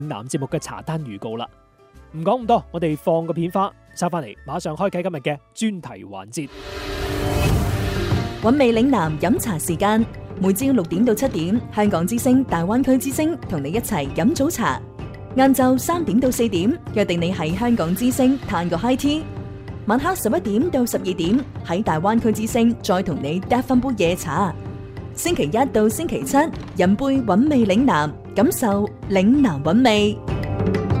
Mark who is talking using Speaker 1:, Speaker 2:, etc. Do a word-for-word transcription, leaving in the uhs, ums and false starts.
Speaker 1: 男節目嘅茶單預告啦。唔講咁多，我哋放個片花，收翻嚟，馬上開啟今日嘅專題環節。
Speaker 2: 韻味嶺南飲茶時間，每朝六點到七點，香港之聲、大灣區之聲同你一齊飲早茶。晏晝三點到四點，約定你喺香港之聲嘆個 high tea。晚黑十一點到十二點，喺大灣區之聲再同你嗒翻杯夜茶。星期一到星期七，飲杯韻味嶺南，感受嶺南韻味。